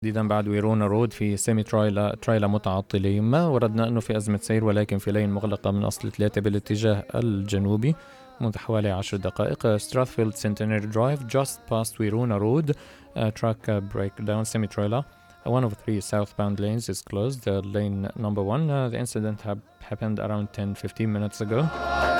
تحديدا بعد ويرونا رود في سيمي ترايلا متعطلة. ما وردنا أنه في أزمة سير، ولكن في لين مغلقة من أصل 3 بالاتجاه الجنوبي منذ حوالي 10 دقائق. Strathfield Centenary Drive just past Wiruna Road, track breakdown, semi-trailer. One of 3 southbound lanes is closed. Lane number 1, the incident happened around 10-15 minutes ago.